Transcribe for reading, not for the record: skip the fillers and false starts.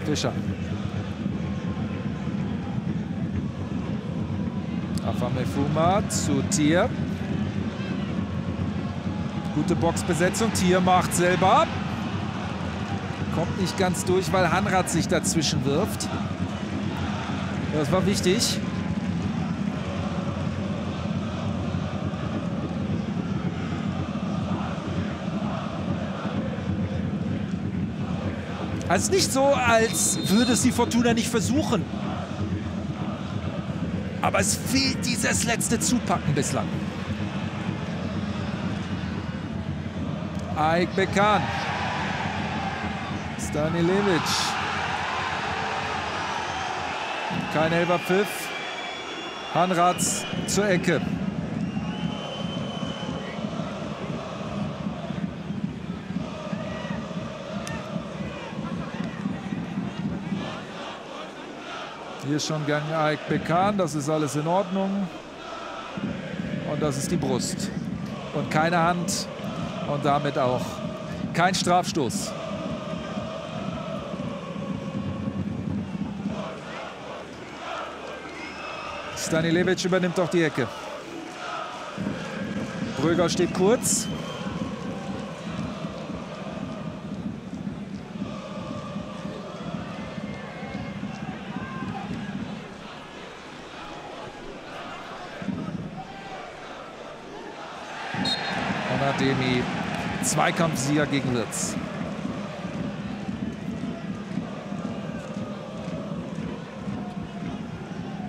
Fischer. Afamefuma zu Thier. Gute Boxbesetzung. Thier macht selber. Kommt nicht ganz durch, weil Hanrath sich dazwischen wirft. Das war wichtig. Also nicht so, als würde es die Fortuna nicht versuchen. Aber es fehlt dieses letzte Zupacken bislang. Aik Bekan. Stanilevic. Kein Elferpfiff. Hanrath zur Ecke. Hier ist schon gegangen Aik Bekan, das ist alles in Ordnung. Und das ist die Brust. Und keine Hand und damit auch kein Strafstoß. Stanilevic übernimmt auch die Ecke. Bröger steht kurz. Onademi, Zweikampfsieger gegen Wirtz.